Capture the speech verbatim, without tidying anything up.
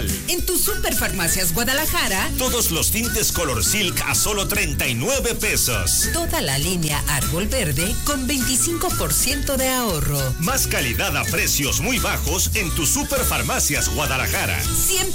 Natural. En tu Superfarmacias Guadalajara, todos los tintes Color Silk a solo treinta y nueve pesos. Toda la línea Árbol Verde con veinticinco por ciento de ahorro. Más calidad a precios muy bajos en tu Superfarmacias Guadalajara. Siempre